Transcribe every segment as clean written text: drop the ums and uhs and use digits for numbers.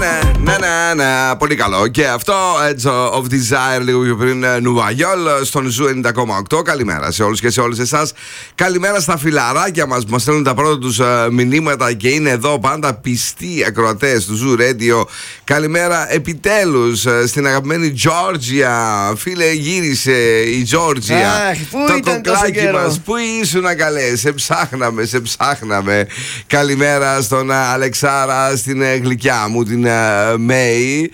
Πολύ καλό. Και αυτό, Edge of Desire, λίγο πιο πριν, Νουβαγιόλ, στον Ζου 90,8. Καλημέρα σε όλους και σε όλες εσάς. Καλημέρα στα φιλαράκια μας που μας στέλνουν τα πρώτα τους μηνύματα και είναι εδώ πάντα πιστοί ακροατές του Ζου Radio. Καλημέρα επιτέλους στην αγαπημένη Τζόρτζια. Φίλε, γύρισε η Τζόρτζια. Το κοκλάκι μας. Πού ήσουνα καλέ, σε ψάχναμε. Καλημέρα στον Αλεξάρα, στην γλυκιά μου την Μέη,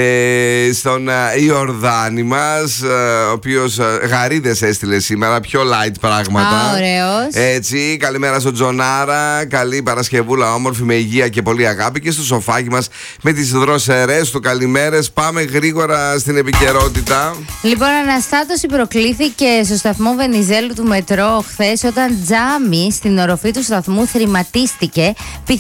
στον Ιορδάνη μας, ο οποίος γαρίδες έστειλε σήμερα, πιο light πράγματα. Ωραίος. Έτσι, καλημέρα στον Τζονάρα, καλή Παρασκευούλα όμορφη με υγεία και πολύ αγάπη, και στο σοφάκι μας με τις δροσερές του καλημέρες. Πάμε γρήγορα στην επικαιρότητα. Λοιπόν, αναστάτωση προκλήθηκε στο σταθμό Βενιζέλου του μετρό χθες, όταν τζάμι στην οροφή του σταθμού θρηματίστηκε,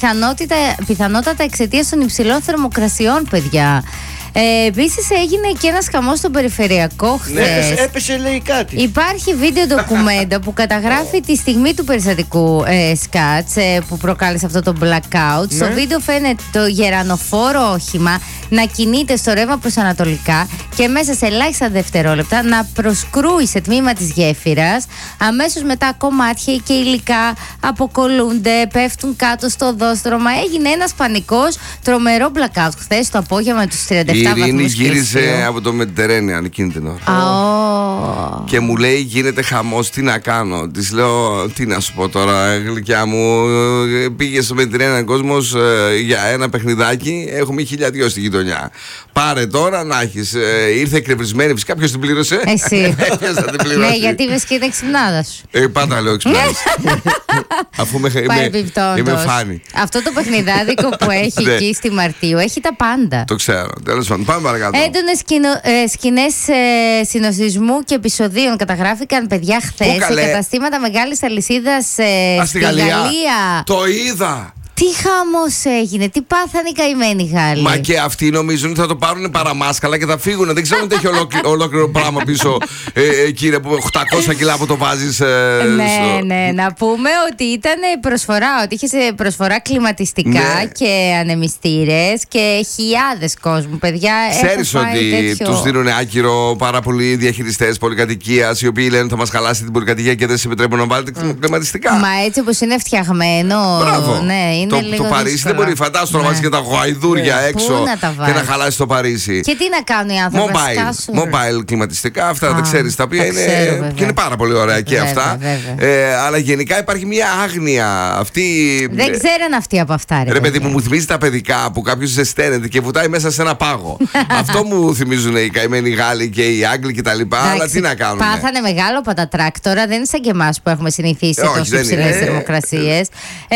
πιθανότατα εξαιτίας των υψηλών θερμοκρασιών, παιδιά. Επίσης έγινε και ένας χαμός στο περιφερειακό χθες. Έπεσε, λέει κάτι. Υπάρχει βίντεο ντοκουμέντα που καταγράφει τη στιγμή του περιστατικού σκάτς που προκάλεσε αυτό το blackout. Στο βίντεο φαίνεται το γερανοφόρο όχημα να κινείται στο ρεύμα προς ανατολικά και μέσα σε ελάχιστα δευτερόλεπτα να προσκρούει σε τμήμα της γέφυρας. Αμέσως μετά κομμάτια και υλικά αποκολλούνται, πέφτουν κάτω στο οδόστρωμα. Έγινε ένας πανικός, τρομερό blackout χθες το απόγευμα με τους 37 η Ειρήνη γύρισε Κελσίου. από το Mediterranean εκείνη την ώρα. Και μου λέει γίνεται χαμός, τι να κάνω. Της λέω τι να σου πω τώρα, γλυκιά μου, πήγε στο Mediterranean κόσμος για ένα παιχνιδάκι, έχουμε 1002 στη γειτονιά. Πάρε τώρα να έχεις. Ήρθε εκνευρισμένη, φυσικά ποιος την πλήρωσε? Εσύ. Ποιος θα την πληρώσει? Ναι, γιατί είπες και είναι ξυπνάδα σου. Πάντα λέω ξυπνάδας. Αφού είμαι φάνη. Αυτό το παιχνιδάδικο που έχει εκεί στη Μαρτίου έχει τα πάντα. Το ξέρω. Τέλος πάντων, πάμε παρακάτω. Έντονες σκηνές συνοστισμού και επεισοδίων καταγράφηκαν, παιδιά, χθες σε καταστήματα μεγάλης αλυσίδας στη Γαλλία. Το είδα. Τι χαμός έγινε, τι πάθανε οι καημένοι Γάλλοι. Μα και αυτοί νομίζουν ότι θα το πάρουν παραμάσκαλα και θα φύγουν. Δεν ξέρουν ότι έχει ολόκληρο πράγμα πίσω, κύριε, που 800 κιλά που το βάζεις. Ναι. Να πούμε ότι ήταν προσφορά, ότι είχε σε προσφορά κλιματιστικά και ανεμιστήρες και χιλιάδες κόσμου, παιδιά. Ξέρεις ότι τους δίνουν άκυρο πάρα πολλοί διαχειριστές πολυκατοικίας, οι οποίοι λένε ότι θα μας χαλάσει την πολυκατοικία και δεν σε επιτρέπουν να βάλετε κλιματιστικά. Μα έτσι όπως είναι φτιαγμένο. Μπράβο. Ναι. Το Παρίσι δεν μπορεί, φαντάσου να βάζει και τα γουαϊδούρια έξω και να χαλάσει το Παρίσι. Και τι να κάνουν οι άνθρωποι, mobile κλιματιστικά, αυτά δεν ξέρεις, τα οποία είναι πάρα πολύ ωραία και αυτά. Αλλά γενικά υπάρχει μια άγνοια αυτή. Δεν ξέραν αυτοί από αυτά, ρε παιδί μου θυμίζει τα παιδικά που κάποιος ζεσταίνεται και βουτάει μέσα σε ένα πάγο. Αυτό μου θυμίζουν οι καημένοι Γάλλοι και οι Άγγλοι κτλ. Αλλά τι να κάνουν. Πάθανε μεγάλο πατατράκτορα, δεν είναι σαν και εμάς που έχουμε συνηθίσει τόσο υψηλές θερμοκρασίες.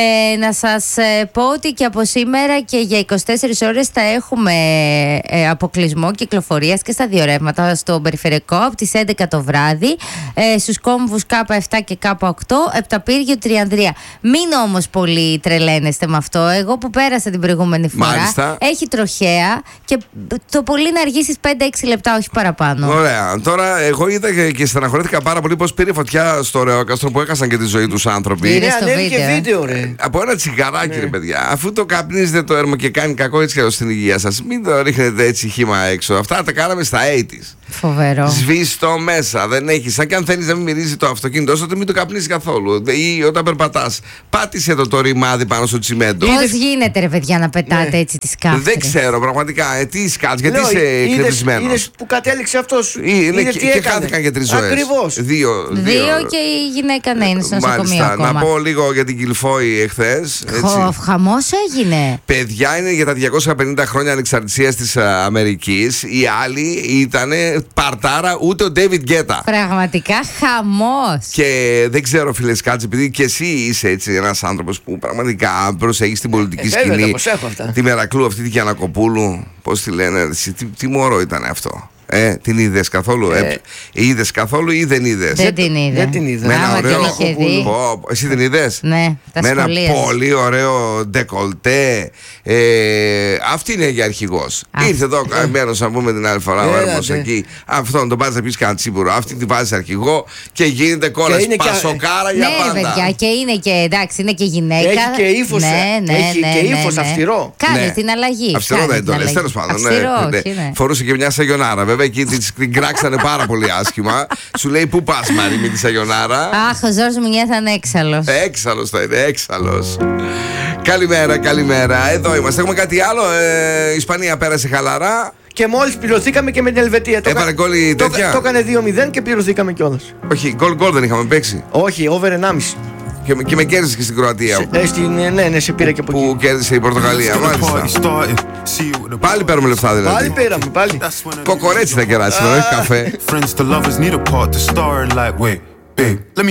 Να σας πω ότι και από σήμερα και για 24 ώρες θα έχουμε αποκλεισμό κυκλοφορίας και στα δύο ρεύματα στο περιφερειακό από τις 11 το βράδυ, στους κόμβους K7 και K8, Επταπύργιο, Τριανδρία. Μην όμως πολύ τρελαίνεστε με αυτό. Εγώ που πέρασα την προηγούμενη φορά, μάλιστα, έχει τροχέα και το πολύ να αργήσεις 5-6 λεπτά, όχι παραπάνω. Ωραία. Τώρα εγώ είδα και στεναχωρήθηκα πάρα πολύ πως πήρε φωτιά στο Ρεόκαστρο, που έχασαν και τη ζωή τους άνθρωποι. Είναι στο βίντεο, ρε. Από ένα τσιγαράκι, ρε παιδιά. Αφού το καπνίζετε το έρμο και κάνει κακό έτσι και στην υγεία σας, μην το ρίχνετε έτσι χύμα έξω. Αυτά τα κάναμε στα 80's. Φοβερό. Σβήστο μέσα. Δεν έχει. Σαν και αν θέλεις να μην μυρίζει το αυτοκίνητο, τότε μην το καπνίσεις καθόλου. Ή όταν περπατάς, πάτησε το ρημάδι πάνω στο τσιμέντο. Πώς γίνεται, ρε παιδιά, να πετάτε έτσι τις κάφτες? Δεν ξέρω πραγματικά. Τι σκάτς, γιατί είσαι εκνευρισμένος? Είδες που κατέληξε αυτός. Και χάθηκαν και 3 ζωές. Ακριβώς. Δύο και η γυναίκα να είναι στο νοσοκομείο ακόμα. Να πω λίγο για την Κιλφόη εχθές. Χαμός έγινε. Παιδιά, είναι για τα 250 χρόνια ανεξαρτησίας της Αμερικής. Οι άλλοι ήταν παρτάρα, ούτε ο Ντέιβιντ Γκέτα. Πραγματικά χαμός. Και δεν ξέρω, φίλε Σκάτζη, επειδή και εσύ είσαι έτσι ένας άνθρωπος που πραγματικά προσέχεις την πολιτική σκηνή. Αυτά. Τη Μερακλού, αυτή τη Γιαννακοπούλου, πώς τη λένε, τι μωρό ήταν αυτό. Την είδες καθόλου? Είδες καθόλου ή δεν είδες? Δεν την είδε. Δεν την είδα. Με ένα Άμα ωραίο. την είχε δει. Εσύ την είδες? Ναι, τα Με ένα σχολεία. πολύ ωραίο ντεκολτέ. Αυτή είναι για αρχηγός. Ήρθε εδώ καημένος να πούμε την άλλη φορά ο Έρμος εκεί. Αυτόν τον πας να πεις κανένα τσίπουρο. Αυτή τη βάζει αρχηγό και γίνεται κόλλας. είναι και- Πασοκάρα για Ναι, πάντα. παιδιά, και είναι και εντάξει, είναι και γυναίκα. Έχει και ύφος, έχει και ύφος αυστηρό. Κάνει Ναι. την αλλαγή. Αυστηρό κάνει δεν την το λες, αλλαγή. τέλος πάντων. Αυστηρό, Ναι. όχι, ναι. Φορούσε και μια σαγιονάρα. Βέβαια εκεί την κράξανε πάρα πολύ άσχημα. Σου λέει πού πας Μαρή με τη σαγιονάρα? Αχ, ο Ζόρζ μου νιώθανε έξαλλος. Έξαλλος θα είναι, έξαλλος. Καλημέρα, καλημέρα. Εδώ είμαστε. Έχουμε κάτι άλλο? Η Ισπανία πέρασε χαλαρά. Και μόλις πληρωθήκαμε και με την Ελβετία. Έβαλε γκολ η τέτοια. Το έκανε 2-0 και πληρωθήκαμε κιόλας. Όχι, γκολ δεν είχαμε παίξει. Όχι, over 1,5. Και με κέρδισε και στην Κροατία. Ναι, σε πήρα και από εκεί. Που κέρδισε η Πορτογαλία. Μάλιστα. Πάλι παίρνουμε λεφτά δηλαδή. Πάλι πήραμε, πάλι. Κοκορέτσι θα κεράσει, όχι καφέ. Friends to lovers need a part to star in like, wait, babe, let me